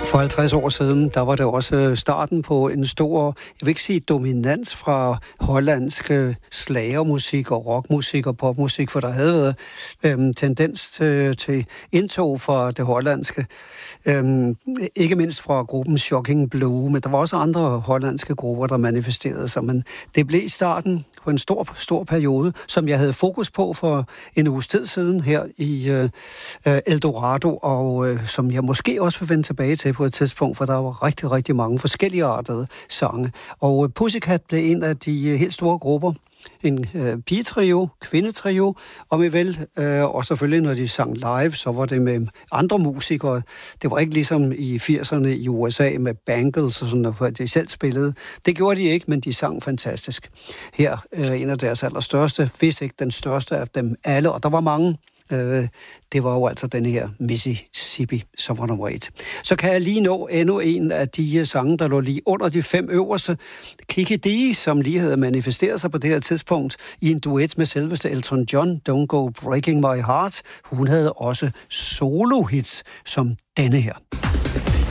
For 50 år siden, der var det også starten på en stor, jeg vil ikke sige dominans fra hollandsk slagermusik og rockmusik og popmusik, for der havde været tendens til indtog fra det hollandske. Ikke mindst fra gruppen Shocking Blue, men der var også andre hollandske grupper, der manifesterede sig. Men det blev starten på en stor periode, som jeg havde fokus på for en uges tid siden her i Eldorado, og som jeg måske også vil vende tilbage til på et tidspunkt, for der var rigtig, rigtig mange forskelligartede sange. Og Pussycat blev en af de helt store grupper. En pigetrio, kvindetrio, om I vil. Og selvfølgelig, når de sang live, så var det med andre musikere. Det var ikke ligesom i 80'erne i USA med Bangles og sådan, hvor de selv spillede. Det gjorde de ikke, men de sang fantastisk. Her en af deres allerstørste, hvis ikke den største af dem alle, og der var mange. Det var jo altså den her Mississippi, som var nummer 1. Så kan jeg lige nå endnu en af de sange, der lå lige under de 5 øverste. Kiki Dee, som lige havde manifesteret sig på det her tidspunkt i en duet med selveste Elton John, Don't Go Breaking My Heart. Hun havde også solo-hits som denne her.